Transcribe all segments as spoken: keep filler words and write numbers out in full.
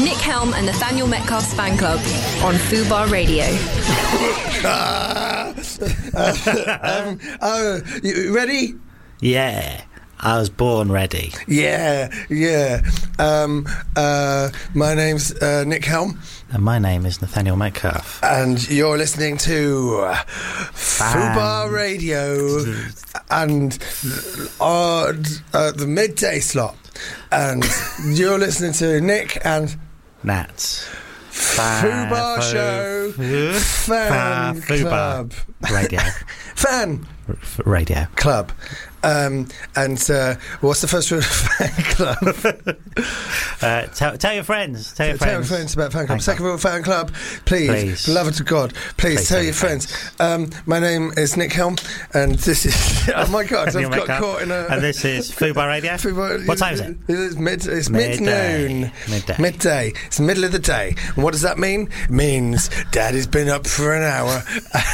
Nick Helm and Nathaniel Metcalf's fan club on Fubar Radio. uh, um, oh, you ready? Yeah, I was born ready. Yeah, yeah. Um, uh, my name's uh, Nick Helm. And my name is Nathaniel Metcalf. And you're listening to Fubar Radio and uh, uh, the midday slot. And you're listening to Nick and Nats. Fubar F- Show F- Fan F- Club. Radio. Fan F- Radio. Club. Um, and uh, what's the first rule of Fan Club? uh, tell, tell your friends. Tell your tell friends. your friends about Fan Club. Fan Second rule of Fan Club, please, Please. beloved of God, please, Please tell, tell your your friends. Um, my name is Nick Helm, and this is oh my God, I've Daniel got Metcalf. caught in a. And this is Fubar Radio. Fubar- What time is it? It's mid. It's Midday. mid noon. Midday. Midday. It's the middle of the day. And what does that mean? It means Daddy's been up for an hour.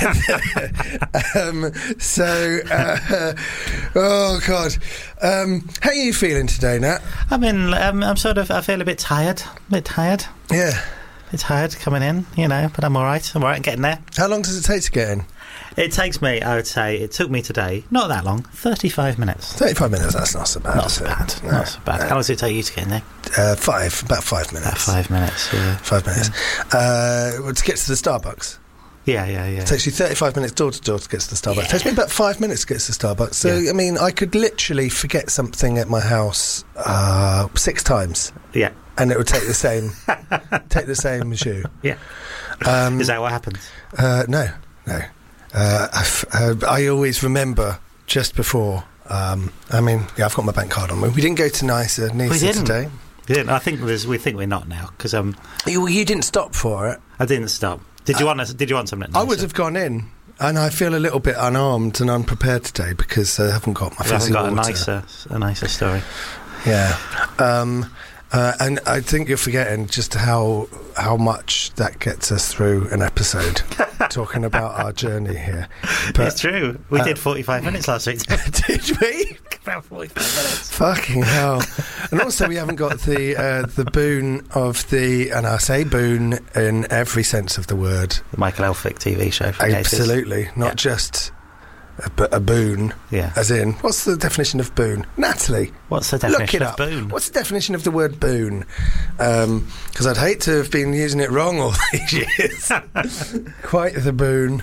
um, so, uh, oh God. Um, how are you feeling today, Nat? I'm in. Um, I'm sort of. I feel a bit tired. A bit tired. Yeah. A bit tired coming in, you know. But I'm all right. I'm all right. I'm getting there. How long does it take to get in? It takes me. I would say it took me today. Not that long. Thirty-five minutes. Thirty-five minutes. That's not so bad. Not is so it? bad. No, Not so bad. no. How long does it take you to get in there? Uh, five. About five minutes. About five minutes. Yeah. Five minutes. Uh, well, to get to the Starbucks. Yeah, yeah, yeah. It takes you thirty-five minutes door to door to get to the Starbucks. Yeah. It takes me about five minutes to get to the Starbucks. So, Yeah. I mean, I could literally forget something at my house uh, six times, Yeah. and it would take the same take the same as you. Yeah. Um, Is that what happens? uh, no, no. Uh, I, f- uh, I always remember just before. Um, I mean, yeah, I've got my bank card on me. We didn't go to Nisa, Nisa didn't. today. We didn't. I think there's, we think we're not now because um, You, you didn't stop for it. I didn't stop. Did you want us? Did you want something? I would have gone in, and I feel a little bit unarmed and unprepared today because I haven't got my We haven't fizzy got a water. nicer, a nicer story. Yeah, um, uh, and I think you're forgetting just how how much that gets us through an episode, talking about our journey here. But, It's true. We uh, did forty-five minutes last week. did we? About forty-five minutes. Fucking hell! And also, we haven't got the uh, the boon of the, and I say boon in every sense of the word. The Michael Elphick T V show. For Absolutely, not Yeah. just a, b- a boon. Yeah. As in, what's the definition of boon? Natalie, What's the look definition it of up. boon? What's the definition of the word boon? Because I'd hate to have been using it wrong all these years. Quite the boon.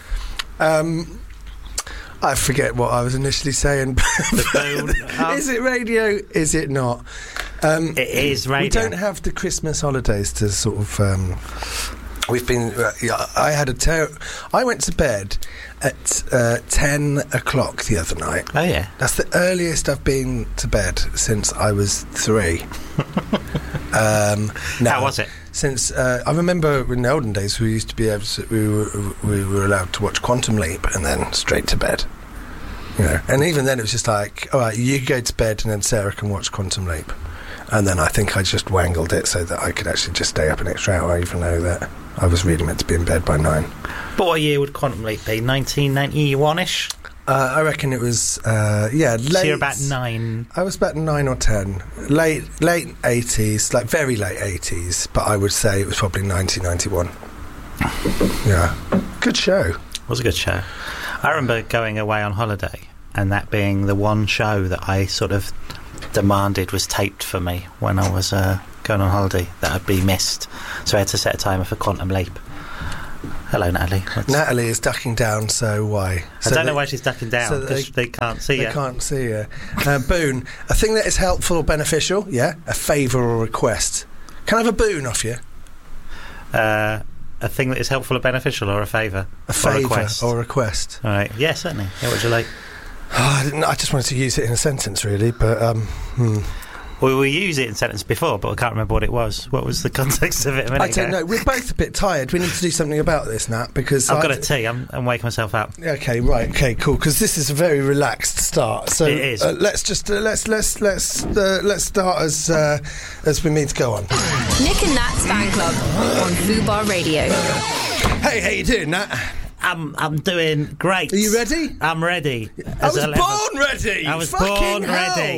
Um, I forget what I was initially saying. The boon. Um, Is it radio? Is it not? Um, It is radio. We don't have the Christmas holidays to sort of. Um, we've been. Uh, yeah, I had a. Ter- I went to bed at uh, ten o'clock the other night. Oh yeah. That's the earliest I've been to bed since I was three. um, no, How was it? Since uh, I remember in the olden days, we used to be able to. We were we were allowed to watch Quantum Leap and then straight to bed. You know, and even then it was just like, all right, you go to bed and then Sarah can watch Quantum Leap. And then I think I just wangled it so that I could actually just stay up an extra hour, even though that I was really meant to be in bed by nine. But what year would Quantum Leap be? nineteen ninety-one-ish? Uh, I reckon it was, uh, yeah, late. So you're about nine. I was about nine or ten. Late, late eighties, like very late eighties. But I would say it was probably nineteen ninety-one. Yeah, good show. It was a good show. I remember going away on holiday and that being the one show that I sort of demanded was taped for me when I was uh, going on holiday that I'd be missed. So I had to set a timer for Quantum Leap. Hello, Natalie. What's- Natalie is ducking down, so why? I So don't they- know why she's ducking down so that because they- they, can't see They her. can't see you. Uh, boon. A thing that is helpful or beneficial, yeah? A favour or request. Can I have a boon off you? Uh, a thing that is helpful or beneficial, or a favour? A Or favour request? or request. All right. Yeah, certainly. Yeah, what would you like? Oh, I, didn't, I just wanted to use it in a sentence, really, but... Um, hmm. Well, we used it in sentence before, but I can't remember what it was. What was the context of it a minute I don't ago? know. We're both a bit tired. We need to do something about this, Nat, because... I've I got a d- tea. I'm, I'm waking myself up. Okay, right. Okay, cool. Because this is a very relaxed start. So It is. Uh, let's just uh, let's let's let's uh, let's start as uh, as we mean to go on. Nick and Nat's fan club on Fubar Radio. Hey, how you doing, Nat? I'm I'm doing great. Are you ready? I'm ready. I was As eleven born ready. I was Fucking born hell. ready.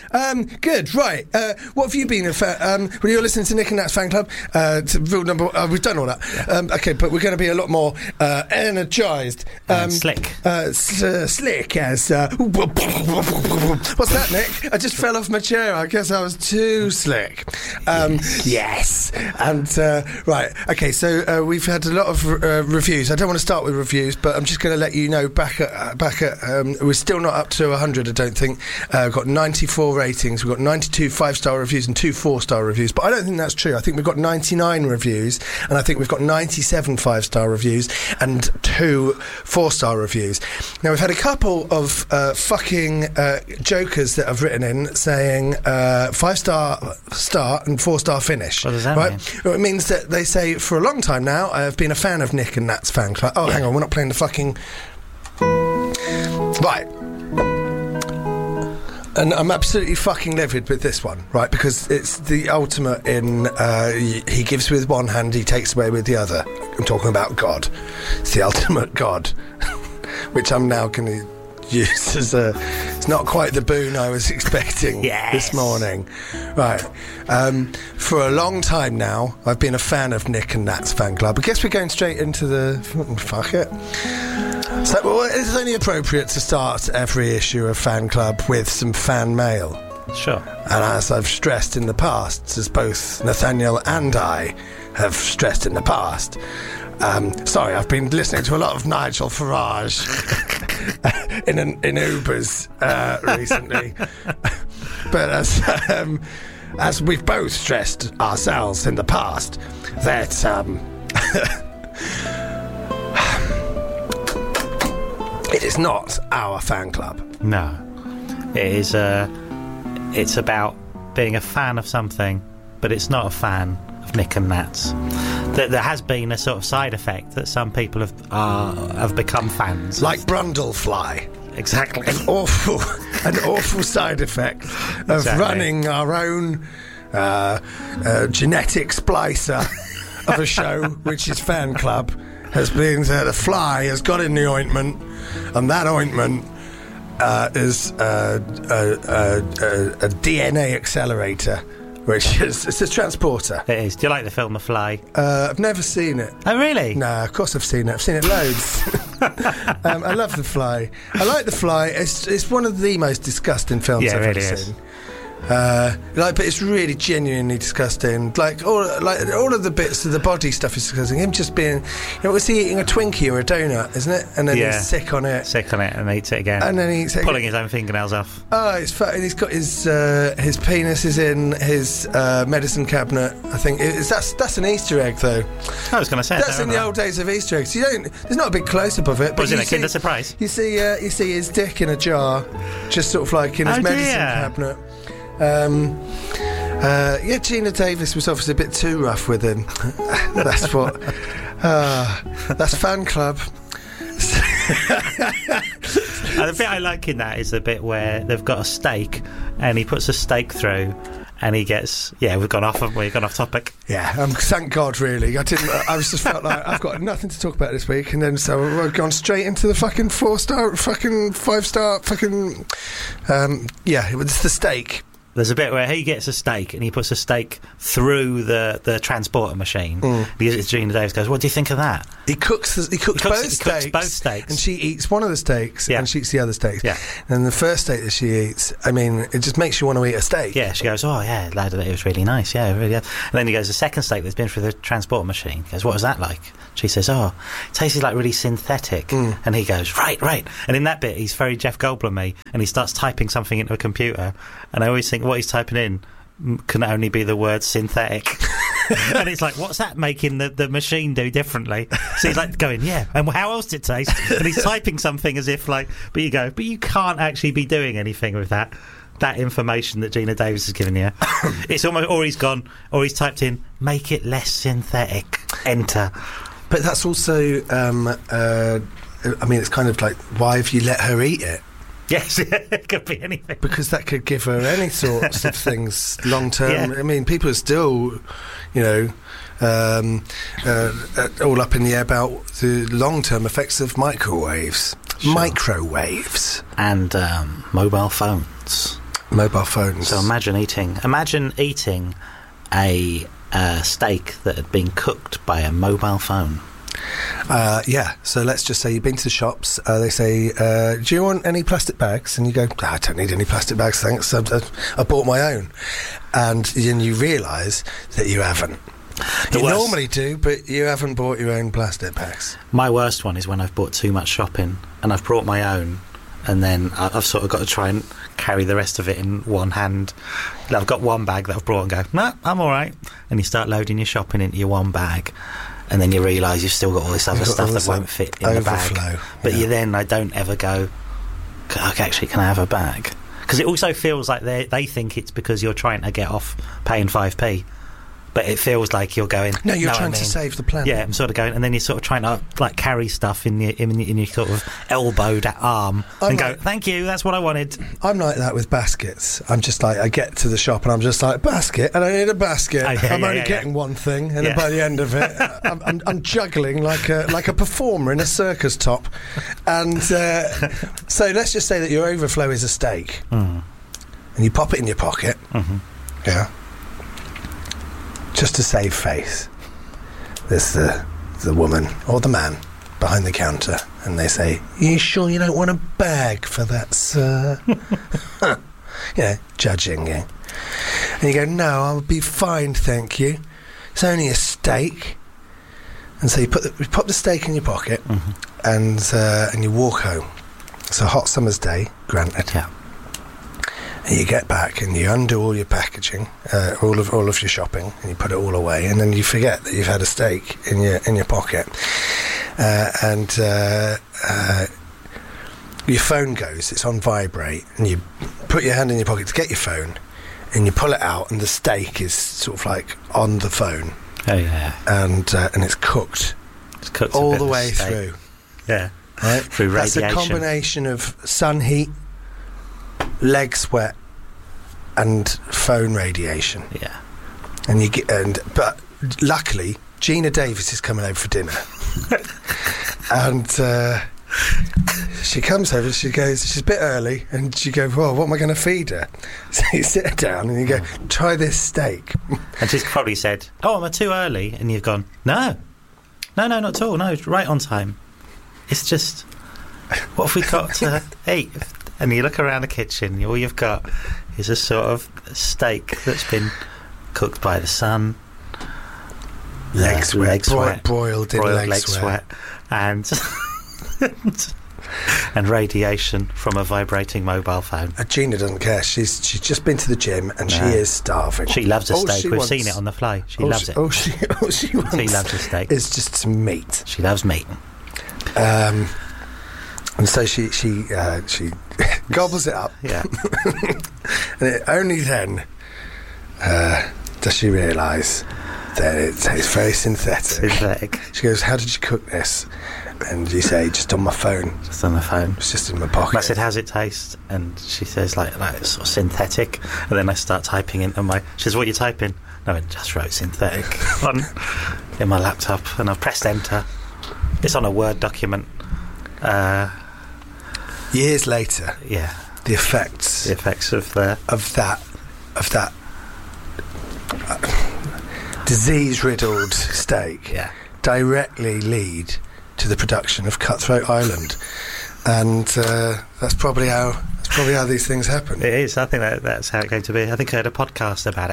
Um, good, right. Uh, what have you been a fa- um, when you're listening to Nick and Nat's Fan Club? Uh, to rule number, uh, we've done all that. Yeah. Um, okay, but we're going to be a lot more uh, energised, um, uh, slick, uh, s- uh, slick as. Uh, what's that, Nick? I just fell off my chair. I guess I was too slick. Um, yes. yes, and uh, right. Okay, so uh, we've had a lot of uh, reviews. I don't want to start with reviews, but I'm just going to let you know. Back at uh, back at, um, we're still not up to one hundred. I don't think. Uh, we've got ninety-four ratings. We've got ninety-two five-star reviews and two four-star reviews. But I don't think that's true. I think we've got ninety-nine reviews, and I think we've got ninety-seven five-star reviews and two four-star reviews. Now, we've had a couple of uh, fucking uh, jokers that have written in saying uh, five-star start and four-star finish. What does that right? mean? Well, it means that they say, for a long time now, I have been a fan of Nick and Nat's Fan Club. Oh, yeah. Hang on, we're not playing the fucking... Right. And I'm absolutely fucking livid with this one, right? Because it's the ultimate in uh, he gives with one hand, he takes away with the other. I'm talking about God. It's the ultimate God, which I'm now going to use as a... It's not quite the boon I was expecting yes. this morning. Right. Um, for a long time now, I've been a fan of Nick and Nat's Fan Club. I guess we're going straight into the... Fuck it. So, well, it's only appropriate to start every issue of Fan Club with some fan mail. Sure. And as I've stressed in the past, as both Nathaniel and I have stressed in the past, um, sorry, I've been listening to a lot of Nigel Farage in an, in Ubers uh, recently. But as um, as we've both stressed ourselves in the past, that um, it is not our fan club. No, it is. Uh, it's about being a fan of something, but it's not a fan of Nick and Nat's. There, there has been a sort of side effect that some people have uh, have become fans, like Brundlefly. Exactly, an awful, an awful side effect of exactly. running our own uh, uh, genetic splicer of a show, which is Fan Club. Has been that a fly has got in the ointment, and that ointment uh, is uh, a, a, a, a D N A accelerator, which is it's a transporter. It is. Do you like the film The Fly? Uh, I've never seen it. Oh, really? No, of course I've seen it. I've seen it loads. um, I love The Fly. I like The Fly. It's it's one of the most disgusting films yeah, I've it ever really seen. Is. Uh, like, but it's really genuinely disgusting. Like all, like all of the bits of the body stuff is disgusting. Him just being, you know, was he eating a Twinkie or a donut, isn't it? And then yeah. he's sick on it, sick on it, and eats it again, and then he eats it pulling again. his own fingernails off. Oh, it's fat, and he's got his uh, his penis is in his uh, medicine cabinet. I think it's, that's that's an Easter egg, though. I was going to say that's in the old days of Easter eggs. You don't. There's not a big close up of it. But was it a see, Kinder Surprise? You see, uh, you see his dick in a jar, just sort of like in his oh, medicine dear. cabinet. Um, uh, yeah, Gina Davis was obviously a bit too rough with him. That's what. Uh, that's Fan Club. And the bit I like in that is the bit where they've got a stake, and he puts a stake through, and he gets. Yeah, we've gone off. Haven't we? We've gone off topic. Yeah, um, thank God. Really, I didn't. I was just felt like I've got nothing to talk about this week, and then so I've gone straight into the fucking four star, fucking five star, fucking. Um, yeah, it was the stake. There's a bit where he gets a steak and he puts a steak through the, the transporter machine. Mm. Because Gina Davis goes, "What do you think of that?" He cooks. The, he, cooks he cooks both he steaks. Cooks both steaks, and she eats one of the steaks, yeah. and she eats the other steaks. Yeah. And the first steak that she eats, I mean, it just makes you want to eat a steak. Yeah. She goes, "Oh yeah, lad, it was really nice. Yeah, really." And then he goes, "The second steak that's been through the transporter machine." He goes, "What was that like?" She says, "Oh, it tasted like really synthetic." Mm. And he goes, "Right, right." And in that bit, he's very Jeff Goldblum-y, and he starts typing something into a computer. And I always think what he's typing in can only be the word synthetic. And it's like, what's that making the, the machine do differently? So he's like going, yeah, and how else did it taste? And he's typing something as if like, but you go, but you can't actually be doing anything with that that information that Gina Davis has given you. It's almost, or he's gone, or he's typed in, make it less synthetic, enter. But that's also, um, uh, I mean, it's kind of like, why have you let her eat it? Yes, it could be anything. Because that could give her any sorts of things long term. Yeah. I mean, people are still, you know, um, uh, uh, all up in the air about the long term effects of microwaves. Sure. Microwaves. And um, mobile phones. Mobile phones. So imagine eating, imagine eating a uh, steak that had been cooked by a mobile phone. Uh, yeah, so let's just say you've been to the shops, uh, they say, uh, do you want any plastic bags? And you go, oh, I don't need any plastic bags, thanks, I, I, I bought my own. And then you realise that you haven't. The you worst- normally do, but you haven't bought your own plastic bags. My worst one is when I've bought too much shopping and I've brought my own, and then I- I've sort of got to try and carry the rest of it in one hand. I've got one bag that I've brought and go, no, I'm all right. And you start loading your shopping into your one bag. And then you realise you've still got all this other You've got stuff all that this won't fit in overflow, the bag. But yeah. you then, I don't ever go, "C- actually, can I have a bag? Because it also feels like they they think it's because you're trying to get off paying five p. But it feels like you're going... No, you're I trying to mean." save the planet. Yeah, I'm sort of going... And then you're sort of trying to, like, carry stuff in your, in, in your sort of elbowed arm I'm and go, like- thank you, that's what I wanted. I'm like that with baskets. I'm just like, I get to the shop and I'm just like, basket? I don't need a basket. Oh, yeah, I'm yeah, only yeah, getting yeah. one thing. And Yeah. then by the end of it, I'm, I'm, I'm juggling like a like a performer in a circus top. And uh, so let's just say that your overflow is a steak. Mm. And you pop it in your pocket. Mm-hmm. Yeah. Just to save face. There's the, the woman or the man behind the counter, and they say, you sure you don't want a bag for that, sir? You know, judging you. And you go, no, I'll be fine, thank you. It's only a steak. And so you put the, you pop the steak in your pocket, Mm-hmm. and uh, and you walk home. It's a hot summer's day, granted. Yeah. And you get back and you undo all your packaging, uh, all of all of your shopping, and you put it all away, and then you forget that you've had a steak in your in your pocket, uh, and uh, uh, your phone goes. It's on vibrate, and you put your hand in your pocket to get your phone, and you pull it out, and the steak is sort of like on the phone, Oh, yeah. and uh, and it's cooked It's cooked a all bit the of way steak. through. Yeah. Right? Through That's a radiation. combination of sun heat, leg sweat, and phone radiation. Yeah. And you get, and but luckily Gina Davis is coming over for dinner, and uh, she comes over. She goes, she's a bit early, and she goes, well, what am I going to feed her? So you sit her down and you go, try this steak. And she's probably said, oh, am I too early? And you've gone, no. No, no, not at all. No, it's right on time. It's just, what have we got to eat? And you look around the kitchen, all you've got is a sort of steak that's been cooked by the sun. Leg uh, sweat, leg bro- sweat, broiled in broiled leg, leg sweat. sweat, and, and radiation from a vibrating mobile phone. Uh, Gina doesn't care. She's she's just been to the gym and she No. is starving. She loves a All steak. she We've wants- seen it on the fly. She all loves she, it. All she, all she wants She loves a steak. is just some meat. She loves meat. Um, and so she she uh, she gobbles it up, Yeah. and it, only then uh, does she realise that it tastes very synthetic. Synthetic. She goes, "How did you cook this?" And you say, "Just on my phone. Just on the phone. It's just in my pocket." And I said, how's it taste? And she says, like, like it's sort of synthetic. And then I start typing into my... She says, what are you typing? No, I just wrote synthetic on in my laptop. And I've pressed enter. It's on a Word document. Uh, Years later, yeah, the effects the effects of the... of that of that uh, disease-riddled steak Yeah. directly lead to the production of Cutthroat Island, and uh, that's probably how that's probably how these things happen. It is. I think that that's how it's going to be. I think I heard a podcast about it.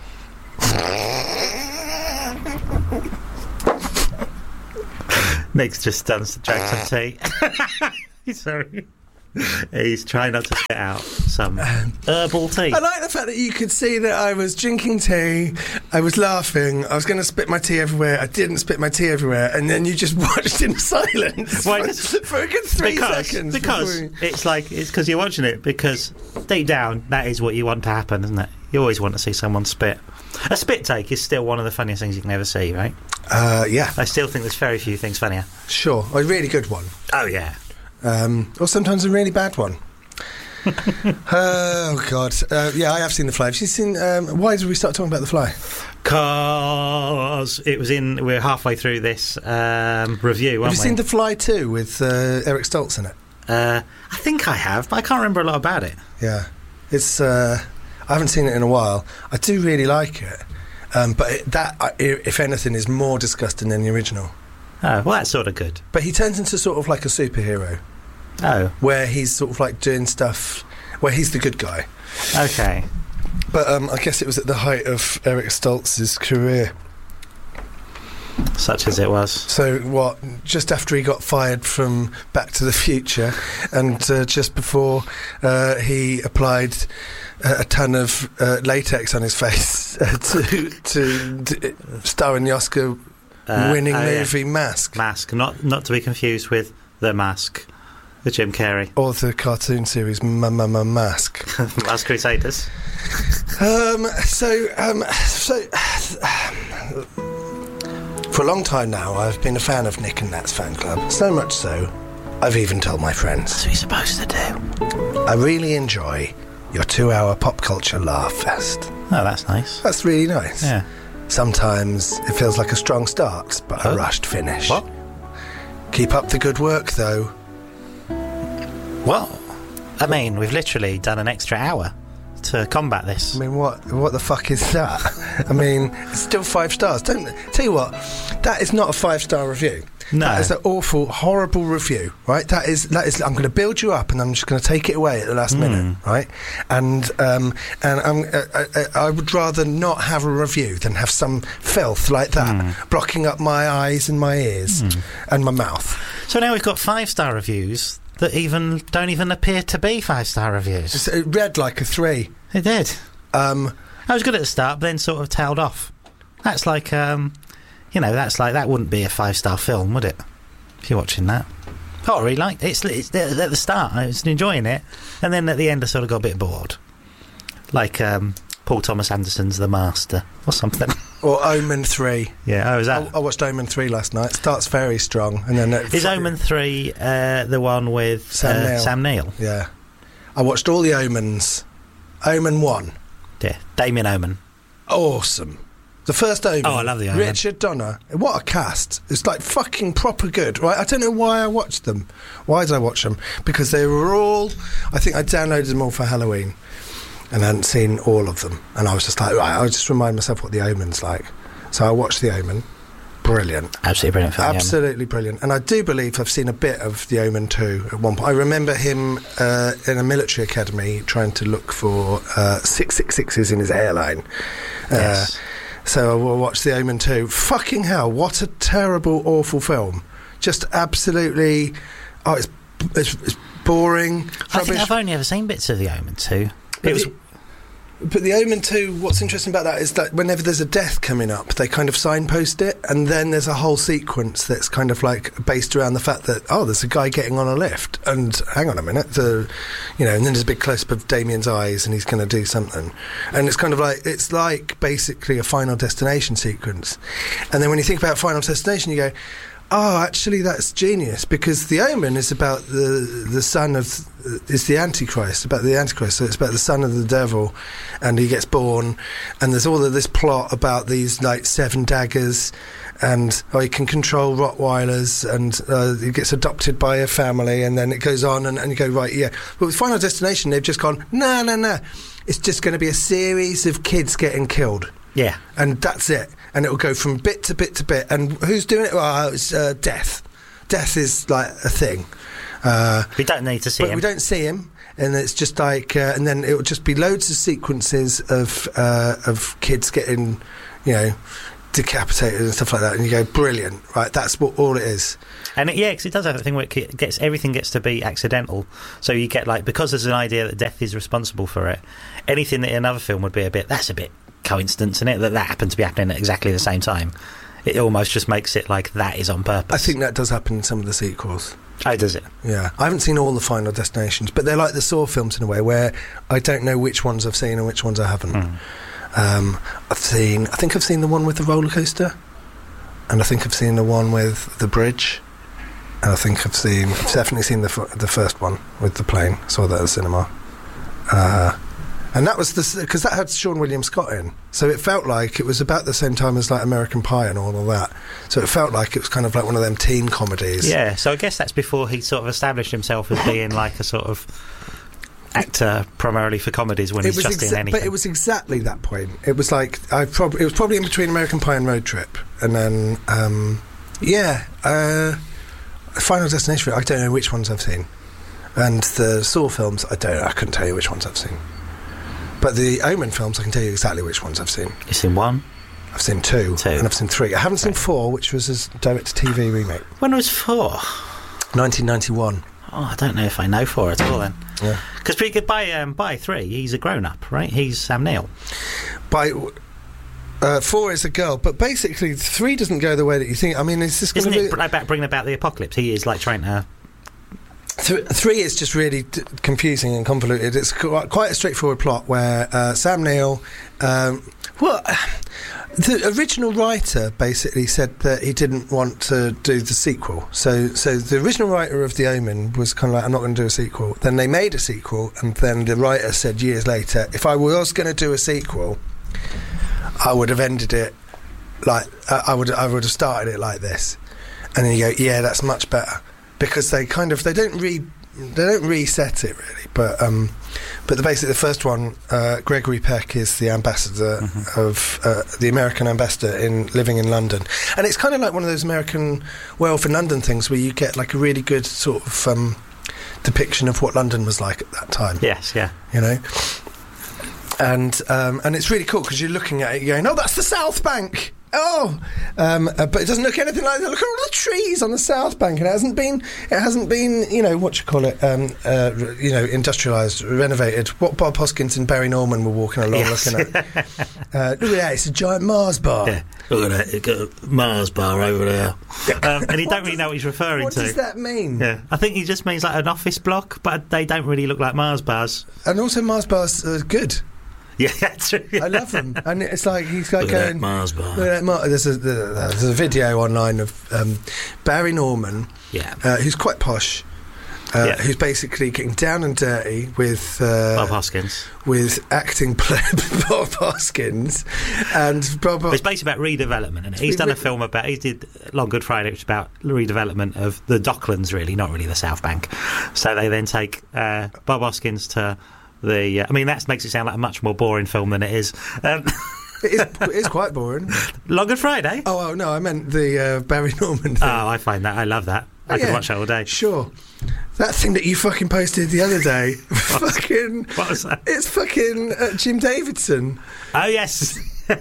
Nick's just done drank some tea. Sorry. He's trying not to spit out some herbal tea. I like the fact that you could see that I was drinking tea, I was laughing, I was going to spit my tea everywhere, I didn't spit my tea everywhere, and then you just watched in silence Why for, just- for a good three because seconds. because before we- it's like it's because you're watching it, because deep down that is what you want to happen, isn't it? You always want to see someone spit. A spit take is still one of the funniest things you can ever see, right? Uh, yeah, I still think there's very few things funnier. sure. A really good one. Oh yeah. Um, or sometimes a really bad one. Oh, God. Uh, yeah, I have seen The Fly. Have you seen... Um, why did we start talking about The Fly? Cause it was in. We're halfway through this um, review, aren't Have you we? seen The Fly two with uh, Eric Stoltz in it? Uh, I think I have, but I can't remember a lot about it. Yeah. It's. Uh, I haven't seen it in a while. I do really like it, um, but it, that, uh, if anything, is more disgusting than the original. Oh, well, that's sort of good. But he turns into sort of like a superhero. Oh. Where he's sort of like doing stuff, where he's the good guy. Okay. But um, I guess it was at the height of Eric Stoltz's career. Such as it was. So what? Just after he got fired from Back to the Future, and uh, just before uh, he applied uh, a ton of uh, latex on his face uh, to to d- star in the Oscar-winning uh, oh, movie yeah. Mask. Mask, not not to be confused with The Mask, with Jim Carrey, or the cartoon series Ma Ma Ma Mask. Mask Crusaders. Um. So. Um. So. For a long time now, I've been a fan of Nick and Nat's fan club. So much so, I've even told my friends. That's what you're supposed to do. I really enjoy your two-hour pop culture laugh fest. Oh, that's nice. That's really nice. Yeah. Sometimes it feels like a strong start, but Huh? a rushed finish. What? Keep up the good work, though. Well, I mean, we've literally done an extra hour to combat this. I mean, what what the fuck is that? I mean, it's still five stars. Don't tell you what, that is not a five-star review. No. That is an awful, horrible review, right? That is that is. I'm going to build you up, and I'm just going to take it away at the last Mm. minute, right? And um, and I'm, uh, I, I would rather not have a review than have some filth like that Mm. blocking up my eyes and my ears Mm. and my mouth. So now we've got five-star reviews that even don't even appear to be five-star reviews. Just, it read like a three. It did. Um, I was good at the start, but then sort of tailed off. That's like, um, you know, that's like that wouldn't be a five-star film, would it? If you're watching that. Oh, I really liked it. It's, it's at the start, I was enjoying it, and then at the end, I sort of got a bit bored. Like um, Paul Thomas Anderson's The Master or something. or Omen three. Yeah, oh, was that? I, I watched Omen three last night. It starts very strong, and then it Is Omen three uh, the one with Sam uh, Neill. Sam Neill? Yeah, I watched all the Omens. Omen one, Yeah, Damien Omen. awesome. The first Omen. Oh, I love the Omen. Richard Donner. What a cast! It's like fucking proper good, right? I don't know why I watched them. Why did I watch them? Because they were all. I think I downloaded them all for Halloween, and I hadn't seen all of them. And I was just like, right, I'll just remind myself what the Omen's like. So I watched the Omen. Brilliant. Absolutely brilliant film. yeah. Absolutely brilliant. And I do believe I've seen a bit of The Omen two at one point. I remember him uh, in a military academy trying to look for uh, six six sixes in his hairline. Uh, Yes. So I will watch The Omen two. Fucking hell, what a terrible, awful film. Just absolutely... Oh, it's, it's, it's boring, I think rubbish. I've only ever seen bits of The Omen two. But It was... the- But The Omen two, what's interesting about that is that whenever there's a death coming up, they kind of signpost it, and then there's a whole sequence that's kind of like based around the fact that, oh, there's a guy getting on a lift, and hang on a minute, the, you know, and then there's a big close-up of Damien's eyes, and he's going to do something. And it's kind of like, it's like basically a Final Destination sequence. And then when you think about Final Destination, you go, oh, actually, that's genius, because The Omen is about the the son of is the Antichrist, about the Antichrist. So it's about the son of the devil, and he gets born, and there's all of this plot about these like seven daggers, and oh, he can control Rottweilers, and uh, he gets adopted by a family, and then it goes on, and, and you go right, yeah. But with Final Destination, they've just gone, no, no, no. It's just going to be a series of kids getting killed. Yeah. And that's it. And it will go from bit to bit to bit. And who's doing it? Well, it's uh, Death. Death is like a thing. Uh, We don't need to see but him. we don't see him. And it's just like... Uh, and then it will just be loads of sequences of uh, of kids getting, you know, decapitated and stuff like that. And you go, brilliant. Right, that's what all it is. And it, yeah, because it does have that thing where it gets everything gets to be accidental. So you get like, because there's an idea that death is responsible for it, anything that in another film would be a bit, that's a bit coincidence in it, that that happened to be happening at exactly the same time. It almost just makes it like that is on purpose. I think that does happen in some of the sequels. Oh, does it? Yeah, I haven't seen all the Final Destinations, but they're like the Saw films in a way, where I don't know which ones I've seen and which ones I haven't. Mm. Um, I've seen, I think I've seen the one with the roller coaster, and I think I've seen the one with the bridge, and I think I've seen, I've definitely seen the f- the first one with the plane. Saw that at the cinema, uh, and that was the because that had Sean William Scott in, so it felt like it was about the same time as like American Pie and all of that. So it felt like it was kind of like one of them teen comedies. Yeah, so I guess that's before he sort of established himself as being like a sort of actor primarily for comedies when it he's was just exa- in anything. But it was exactly that point. It was like I probably it was probably in between American Pie and Road Trip, and then um, yeah, uh, Final Destination. I don't know which ones I've seen, and the Saw films. I don't. I couldn't tell you which ones I've seen. But the Omen films, I can tell you exactly which ones I've seen. You've seen one? I've seen two, two. and I've seen three. I haven't seen four, which was his direct-to-T V remake. When was four? nineteen ninety-one. Oh, I don't know if I know four at all then. Yeah. Because by um, by three, he's a grown-up, right? He's Sam Neill. By uh, four is a girl, but basically three doesn't go the way that you think. I mean, is this going Isn't to it be... about bringing about the apocalypse? He is like trying to... Th- three is just really d- confusing and convoluted. It's qu- quite a straightforward plot where uh, Sam Neill... Um, well, the original writer basically said that he didn't want to do the sequel. So so the original writer of The Omen was kind of like, I'm not going to do a sequel. Then they made a sequel, and then the writer said years later, if I was going to do a sequel, I would have ended it like... Uh, I would I would have started it like this. And then you go, yeah, that's much better. Because they kind of... They don't re... They don't reset it really, but um, but the basically the first one, uh, Gregory Peck is the ambassador mm-hmm. of uh, the American ambassador in living in London, and it's kind of like one of those American Werewolf in London things where you get like a really good sort of um, depiction of what London was like at that time. Yes, yeah, you know, and um, and it's really cool because you're looking at it going, oh, that's the South Bank. Oh, um, uh, but it doesn't look anything like that. Look at all the trees on the South Bank, and it hasn't been, it hasn't been, you know, what you call it, um, uh, you know, industrialised, renovated. What Bob Hoskins and Barry Norman were walking along yes. looking at. uh, look at that! It's a giant Mars bar. Yeah. Look at that! It's got a Mars bar over there, um, and he don't really know what he's referring what to. What does that mean? Yeah, I think he just means like an office block, but they don't really look like Mars bars. And also, Mars bars are good. Yeah, that's true. I love them, and it's like he's like look going. At that Mars bar. Look at that Mar- there's a there's a video online of um, Barry Norman, yeah, uh, who's quite posh, uh, yeah. who's basically getting down and dirty with uh, Bob Hoskins, with acting play Bob Hoskins, and Bob. It's basically about redevelopment, and he's done a film about. He did Long Good Friday, which is about redevelopment of the Docklands, really, not really the South Bank. So they then take uh, Bob Hoskins to. The, uh, I mean, that makes it sound like a much more boring film than it is. Um, it, is it is quite boring. Long Good Friday? Oh, oh no, I meant the uh, Barry Norman thing. Oh, I find that. I love that. I oh, could yeah, watch that all day. Sure. That thing that you fucking posted the other day. fucking. What was that? It's fucking uh, Jim Davidson. Oh, yes.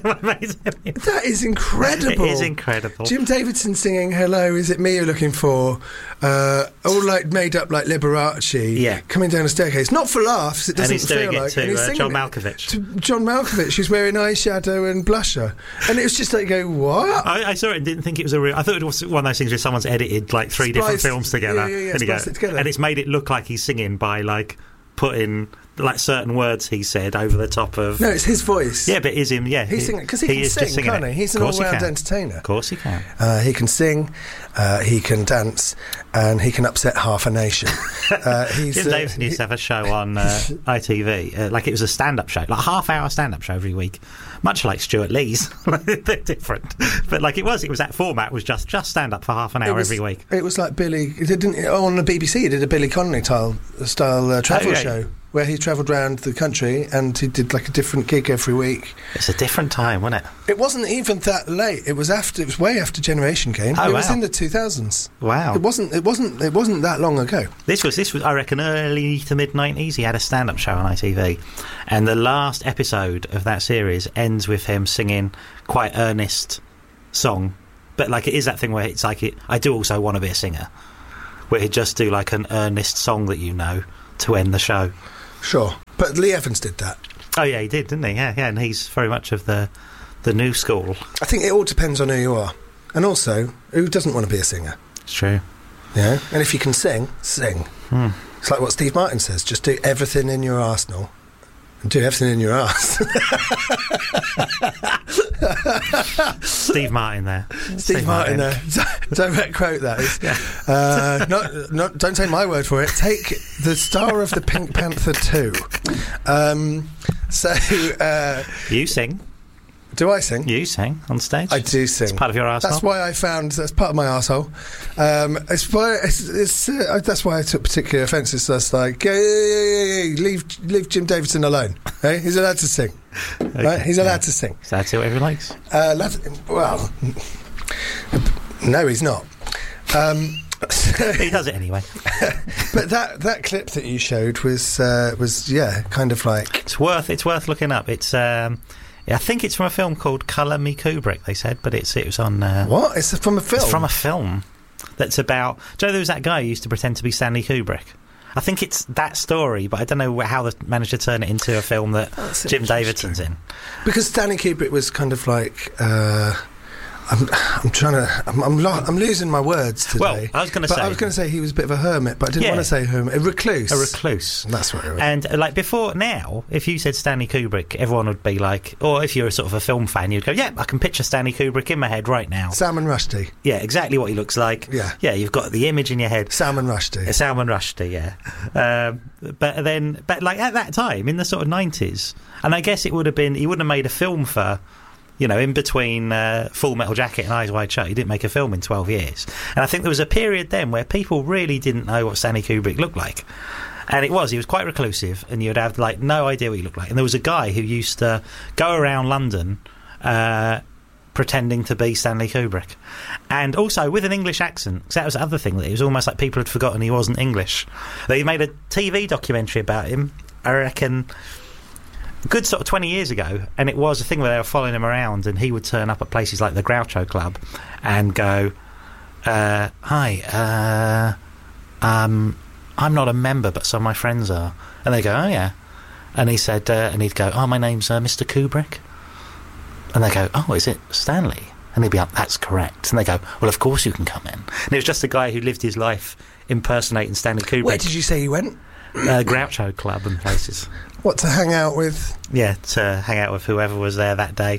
That is incredible. It is incredible. Jim Davidson singing "Hello, is it me you're looking for?" Uh, all like made up like Liberace. Yeah, coming down a staircase, not for laughs. It doesn't and he's feel doing like. It to, and he's uh, singing John it Malkovich. To John Malkovich, who's wearing eyeshadow and blusher, and it was just like, go what? I, I saw it and didn't think it was a real. I thought it was one of those things where someone's edited like three Spliced, different films together, yeah, yeah, yeah, and, spliced go, it together. and it's made it look like he's singing by like putting. Like certain words he said over the top of. No, it's his voice. Yeah, but it is him. Yeah, he's he, singing because he, he can is sing, just singing can't he? it. He's an all-round entertainer. Of course he can. Uh, he can sing, uh, he can dance, and he can upset half a nation. uh, he's, Jim uh, Davidson used to have a show on uh, I T V, uh, like it was a stand-up show, like a half-hour stand-up show every week, much like Stuart Lee's. They're different, but like it was, it was that format was just just stand-up for half an hour was, every week. It was like Billy. It didn't on the B B C. He did a Billy Connolly style, style uh, travel oh, yeah. show. Where he travelled around the country and he did like a different gig every week. It's a different time, wasn't it? It wasn't even that late. It was after. It was way after Generation came. Oh, it wow. was in the two thousands. Wow. It wasn't. It wasn't. It wasn't that long ago. This was. This was. I reckon early to mid nineties. He had a stand-up show on I T V, and the last episode of that series ends with him singing quite earnest song, but like it is that thing where it's like it. I do also want to be a singer, where he'd just do like an earnest song that you know to end the show. Sure. But Lee Evans did that. Oh yeah, he did, didn't he? Yeah, yeah, and he's very much of the the new school. I think it all depends on who you are, and also who doesn't want to be a singer. It's true. Yeah, and if you can sing, sing. Hmm. It's like what Steve Martin says: just do everything in your arsenal, and do everything in your arse. Steve Martin there. Steve, Steve Martin, Martin there. Direct quote that is. Yeah. Uh, not, not, don't take my word for it. Take the star of the Pink Panther two. Um, so uh, you sing. Do I sing? You sing on stage. I do sing. It's part of your arsehole. That's why I found that's part of my arsehole. Um, it's why it's, it's uh, that's why I took particular offence. It's just like, hey, hey, hey, hey, leave leave Jim Davidson alone. Hey, he's allowed to sing. Okay. Right? He's allowed Yeah. to sing. So that's it, whatever he likes. Uh, let's- well, no, he's not. Um, He does it anyway. but that, that clip that you showed was uh, was yeah, kind of like It's worth it's worth looking up. It's um, yeah, I think it's from a film called Colour Me Kubrick. They said, but it's it was on. Uh, what? It's from a film. It's from a film that's about. Do you know there was that guy who used to pretend to be Stanley Kubrick? I think it's that story, but I don't know how they managed to turn it into a film that That's Jim interesting. Davidson's in. Because Stanley Kubrick was kind of like. Uh, I'm, I'm trying to. I'm, I'm, lo- I'm losing my words today. Well, I was going to But say I was going to say he was a bit of a hermit, but I didn't Yeah. want to say hermit. A recluse. a recluse. That's what it was. And uh, like before now, if you said Stanley Kubrick, everyone would be like, or if you're a sort of a film fan, you'd go, yeah, I can picture Stanley Kubrick in my head right now. Salman Rushdie. Yeah, exactly what he looks like. Yeah. Yeah, you've got the image in your head. Salman Rushdie. Salman Rushdie, yeah. Um, but then, but like at that time, in the sort of nineties, and I guess it would have been, he wouldn't have made a film for, you know, in between uh, Full Metal Jacket and Eyes Wide Shut, he didn't make a film in twelve years. And I think there was a period then where people really didn't know what Stanley Kubrick looked like. And it was, he was quite reclusive, and you'd have like no idea what he looked like. And there was a guy who used to go around London uh, pretending to be Stanley Kubrick. And also with an English accent, because that was the other thing, that it was almost like people had forgotten he wasn't English. They made a T V documentary about him, I reckon, a good sort of twenty years ago, and it was a thing where they were following him around, and he would turn up at places like the Groucho Club and go, uh, hi, uh, um, I'm not a member, but some of my friends are. And they go, oh yeah. And he said, uh, and he'd go, oh, my name's uh, Mister Kubrick. And they go, oh, is it Stanley? And he'd be like, that's correct. And they go, well, of course you can come in. And it was just a guy who lived his life impersonating Stanley Kubrick. Where did you say he went? Uh, Groucho Club and places. What, to hang out with? Yeah, to hang out with whoever was there that day.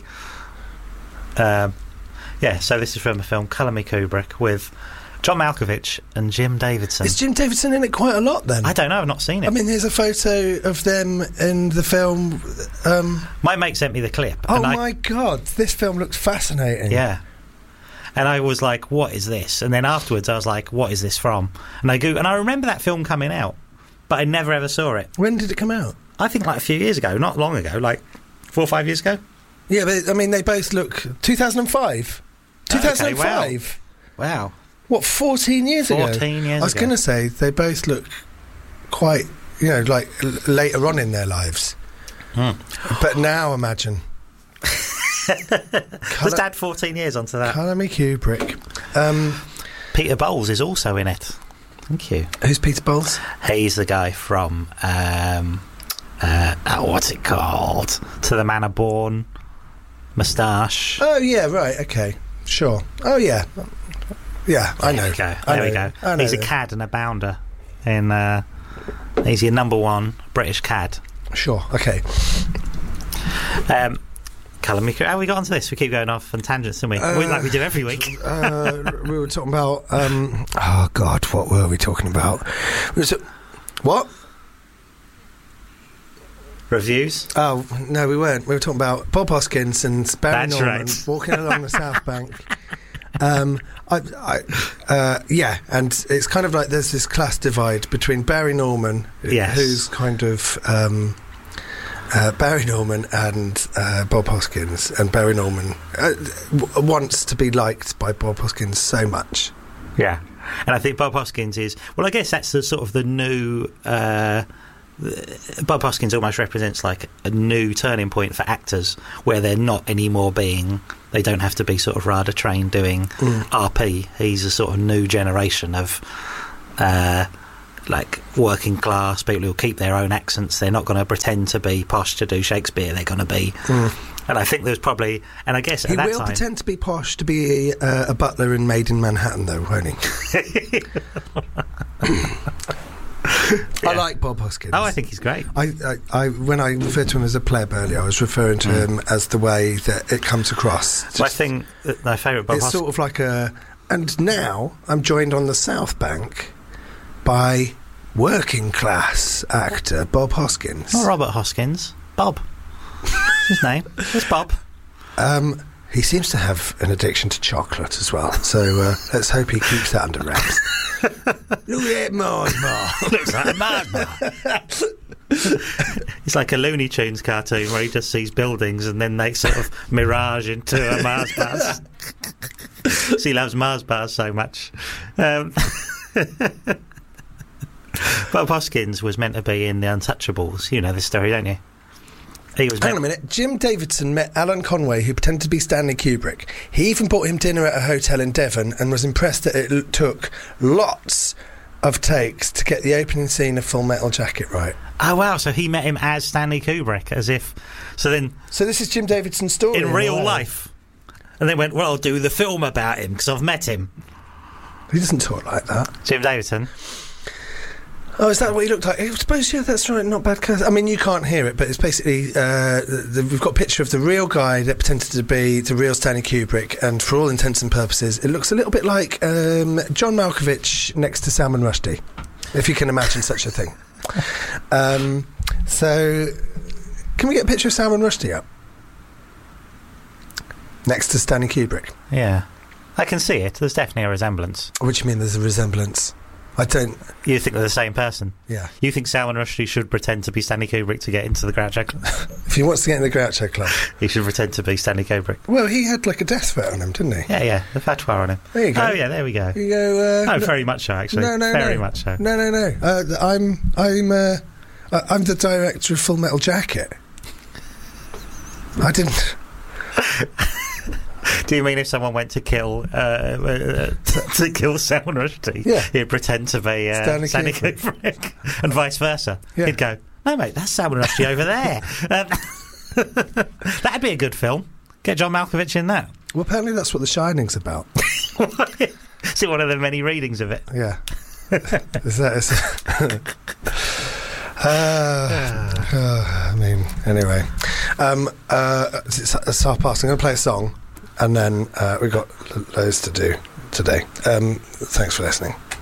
Um, yeah, so this is from the film Colour Me Kubrick with John Malkovich and Jim Davidson. Is Jim Davidson in it quite a lot then? I don't know, I've not seen it. I mean, there's a photo of them in the film. Um, My mate sent me the clip. oh and I, my God, this film looks fascinating. Yeah. And I was like, what is this? And then afterwards I was like, what is this from? And I go, and I remember that film coming out, but I never ever saw it. When did it come out? I think like a few years ago, not long ago, like four or five years ago. Yeah, but I mean, they both look two thousand five. two thousand five. Wow. What, fourteen years ago? fourteen years I was ago. going to say they both look quite, you know, like l- later on in their lives. Hmm. But now imagine. Just add fourteen years onto that. Colour Me Kubrick. Um, Peter Bowles is also in it. Thank you. who's Peter Bowles? He's the guy from um, uh, oh, what's it called? To the Manor Born, Moustache. Oh yeah, right. Okay, sure. Oh yeah, yeah. I know. There we go. I There we know. go. I know He's a them. cad and a bounder. In uh, he's your number one British cad. Sure. Okay. Um, Colour Me. How we got onto this? We keep going off on tangents, don't we? Uh, we like we do every week. uh, we were talking about. Um, oh God, what were we talking about? We were ta- what? Reviews. Oh no, we weren't. We were talking about Bob Hoskins and Barry That's Norman right. walking along the South Bank. Um, I, I, uh, yeah, and it's kind of like there's this class divide between Barry Norman, Yes. who's kind of um, uh, Barry Norman and uh, Bob Hoskins, and Barry Norman uh, w- wants to be liked by Bob Hoskins so much. Yeah, and I think Bob Hoskins is. Well, I guess that's the sort of the new. Uh, Bob Hoskins almost represents like a new turning point for actors, where they're not anymore being. They don't have to be sort of RADA trained doing Mm. R P. He's a sort of new generation of. Uh, like working class people who'll keep their own accents. They're not going to pretend to be posh to do Shakespeare. They're going to be, Mm. and I think there's probably, and I guess at He that will time, pretend to be posh to be uh, a butler in Made in Manhattan, though, won't he? I like Bob Hoskins. oh, I think he's great. I, I, I, when I referred to him as a pleb earlier, I was referring to him as the way that it comes across. Just- I think that my favourite Bob it's Hoskins. sort of like a. And now I'm joined on the South Bank by working class actor Bob Hoskins. Not Robert Hoskins. Bob. His name. It's Bob. Um, he seems to have an addiction to chocolate as well, so uh, let's hope he keeps that under wraps. Look at that Mars bar. Looks like a Mars bar. It's like a Looney Tunes cartoon where he just sees buildings and then they sort of mirage into a Mars bar. So he loves Mars bars so much. Um, Bob Hoskins was meant to be in The Untouchables. You know the story, don't you? He was Hang meant- on a minute. Jim Davidson met Alan Conway, who pretended to be Stanley Kubrick. He even bought him dinner at a hotel in Devon and was impressed that it l- took lots of takes to get the opening scene of Full Metal Jacket right. Oh wow! So he met him as Stanley Kubrick, as if. So then, So this is Jim Davidson's story. in real a way. life, and they went, "Well, I'll do the film about him because I've met him." He doesn't talk like that. Jim Davidson. Oh, is that what he looked like? I suppose, yeah, that's right, not bad. I mean, you can't hear it, but it's basically, uh, the, we've got a picture of the real guy that pretended to be the real Stanley Kubrick, and for all intents and purposes, it looks a little bit like um, John Malkovich next to Salman Rushdie, if you can imagine such a thing. Um, so, can we get a picture of Salman Rushdie up? Next to Stanley Kubrick. Yeah, I can see it. There's definitely a resemblance. What do you mean there's a resemblance? I don't... You think they're the same person? Yeah. You think Salman Rushdie should pretend to be Stanley Kubrick to get into the Groucho Club? If he wants to get in the Groucho Club. He should pretend to be Stanley Kubrick. Well, he had like a death threat on him, didn't he? Yeah, yeah, the fatwa on him. There you go. Oh, yeah, there we go. You go... Uh, Oh, very much so, actually. No, no, very no. much so. No, no, no. Uh, I'm, I'm, uh, I- I'm the director of Full Metal Jacket. I didn't. Do you mean if someone went to kill uh, uh, to, to kill Salman Rushdie, Yeah. he'd pretend to be uh, Stanley Stanley Kubrick. Kubrick, and vice versa? Yeah. He'd go, "No, mate, that's Salman Rushdie over there." Um, that'd be a good film. Get John Malkovich in that. Well, apparently that's what The Shining's about. See one of the many readings of it. Yeah. Is that? Is uh, uh, I mean, anyway. Um, uh, it's, it's half past. I'm going to play a song, and then uh, we've got loads to do today. Um, thanks for listening.